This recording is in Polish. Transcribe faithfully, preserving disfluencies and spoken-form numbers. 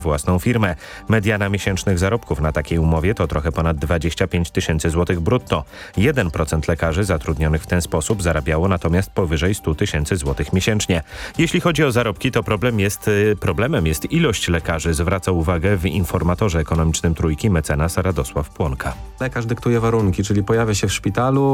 własną firmę. Mediana miesięcznych zarobków na takiej umowie to trochę ponad dwadzieścia pięć tysięcy złotych brutto. jeden procent lekarzy zatrudnionych w ten sposób zarabiało natomiast powyżej sto tysięcy złotych miesięcznie. Jeśli chodzi o zarobki, to problem jest, problemem jest ilość lekarzy, zwraca uwagę w informatorze ekonomicznym Trójki mecenas Radosław Płonka. Lekarz dyktuje warunki, czyli pojawia się w szpitalu,